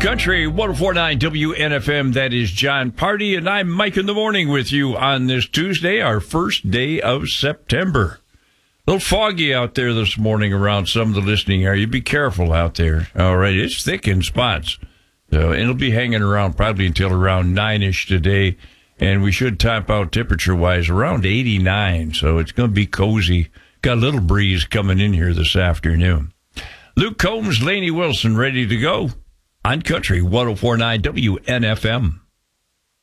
Country 104.9 WNFM. That is John Party, and I'm Mike in the morning with you on this Tuesday, our first day of September. A little foggy out there this morning around some of the listening area. Be careful out there. All right, it's thick in spots. So it'll be hanging around probably until around 9-ish today, and we should top out temperature-wise around 89, so it's going to be cozy. Got a little breeze coming in here this afternoon. Luke Combs, Lainey Wilson, ready to go on Country 104.9 WNFM.